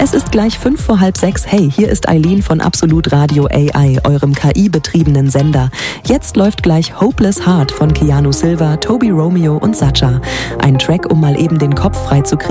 Es ist gleich 5:05. Hey, hier ist Eileen von Absolut Radio AI, eurem KI-betriebenen Sender. Jetzt läuft gleich Hopeless Heart von Keanu Silva, Toby Romeo und Sacha. Ein Track, um mal eben den Kopf frei zu kriegen